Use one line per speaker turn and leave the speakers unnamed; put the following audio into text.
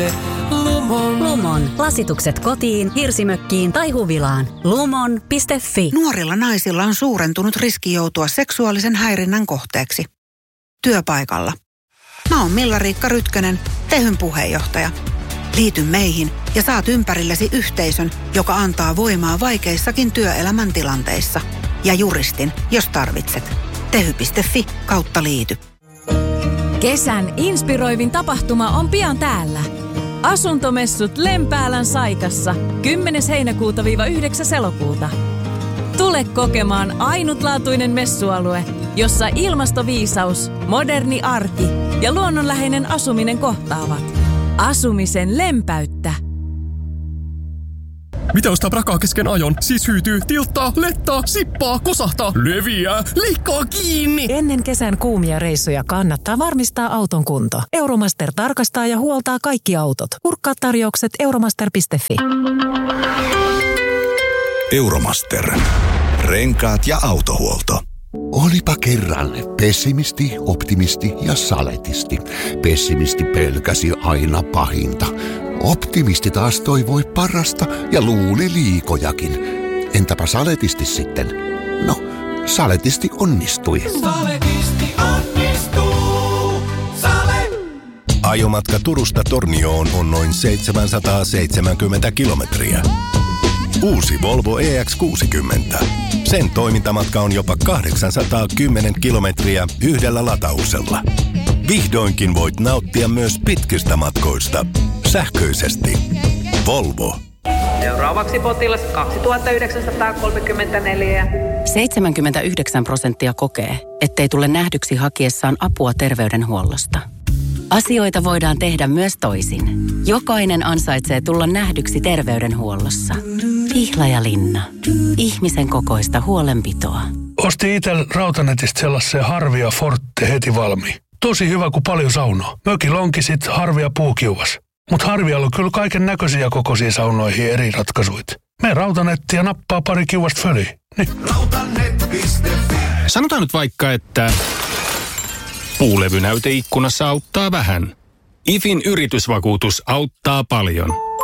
Lumelle,
Lumon. Lasitukset kotiin, hirsimökkiin tai huvilaan. Lumon.fi.
Nuorilla naisilla on suurentunut riski joutua seksuaalisen häirinnän kohteeksi. Työpaikalla. Mä oon Milla-Riikka Rytkönen, Tehyn puheenjohtaja. Liity meihin ja saat ympärillesi yhteisön, joka antaa voimaa vaikeissakin työelämän tilanteissa. Ja juristin, jos tarvitset. Tehy.fi/liity.
Kesän inspiroivin tapahtuma on pian täällä. Asuntomessut Lempäälän Saikassa 10. heinäkuuta-9. elokuuta. Tule kokemaan ainutlaatuinen messualue, jossa ilmastoviisaus, moderni arki ja luonnonläheinen asuminen kohtaavat. Asumisen lempäyttä.
Mitä ostaa prakaa kesken ajon? Siis hyytyy, tilttaa, lettaa, sippaa, kosahtaa, leviää, leikkaa kiinni.
Ennen kesän kuumia reissuja kannattaa varmistaa auton kunto. Euromaster tarkastaa ja huoltaa kaikki autot. Kurkkaa tarjoukset euromaster.fi.
Euromaster. Renkaat ja autohuolto.
Olipa kerran pessimisti, optimisti ja saletisti. Pessimisti pelkäsi aina pahinta. Optimisti taas toivoi parasta ja luuli liikojakin. Entäpä saletisti sitten? No, saletisti onnistui.
Saletisti onnistuu.
Ajomatka Turusta Tornioon on noin 770 kilometriä. Uusi Volvo EX60. Sen toimintamatka on jopa 810 kilometriä yhdellä latausella. Vihdoinkin voit nauttia myös pitkistä matkoista sähköisesti. Volvo.
Seuraavaksi potilas 2934.
79% kokee, ettei tule nähdyksi hakiessaan apua terveydenhuollosta. Asioita voidaan tehdä myös toisin. Jokainen ansaitsee tulla nähdyksi terveydenhuollossa. Pihlajalinna. Ihmisen kokoista huolenpitoa.
Ostin itsellä Rautanetista sellaisen Harvia Forte heti valmiin. Tosi hyvä, kun paljon saunoo. Mökillä onkin sit Harvia puukiuvas. Mut Harvialla on kyllä kaiken näköisiä kokoisia saunoihin eri ratkaisuit. Me Rautanetti ja nappaa pari kiuvasta föliin. Niin.
Rautanet.fi. Sanotaan nyt vaikka, että puulevynäyteikkunassa auttaa vähän. IFin yritysvakuutus auttaa paljon.